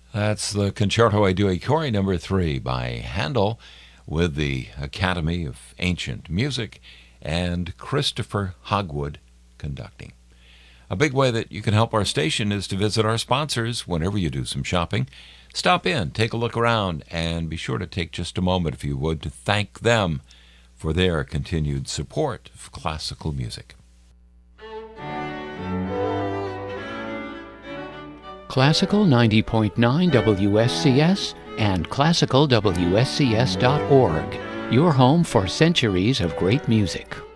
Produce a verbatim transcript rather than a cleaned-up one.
That's the Concerto e Due Cori number three by Handel with the Academy of Ancient Music and Christopher Hogwood conducting. A big way that you can help our station is to visit our sponsors whenever you do some shopping. Stop in, take a look around, and be sure to take just a moment, if you would, to thank them for their continued support of classical music. Classical ninety point nine W S C S and classical W S C S dot org, your home for centuries of great music.